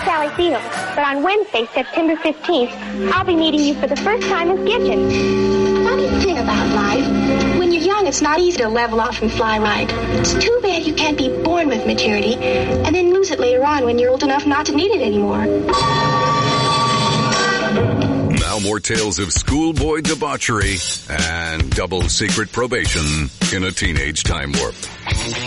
Sally Theodore, but on Wednesday, September 15th, I'll be meeting you for the first time in Gidget. Funny thing about life, when you're young, it's not easy to level off and fly right. It's too bad you can't be born with maturity and then lose it later on when you're old enough not to need it anymore. Now more tales of schoolboy debauchery and double secret probation in a teenage time warp.